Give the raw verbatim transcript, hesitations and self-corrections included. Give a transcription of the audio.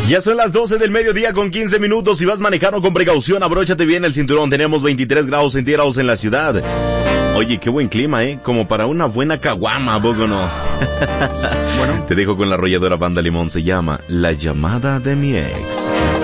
Ya son las doce del mediodía con quince minutos. Si vas manejando con precaución, abróchate bien el cinturón. Tenemos veintitrés grados centígrados en la ciudad. Oye, qué buen clima, ¿eh? Como para una buena caguama, ¿a poco no? Bueno. Te dejo con la arrolladora Banda Limón. Se llama La llamada de mi ex.